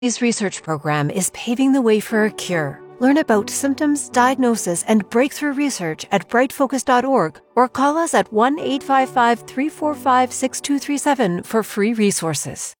This research program is paving the way for a cure. Learn about symptoms, diagnosis, and breakthrough research at brightfocus.org or call us at 1-855-345-6237 for free resources.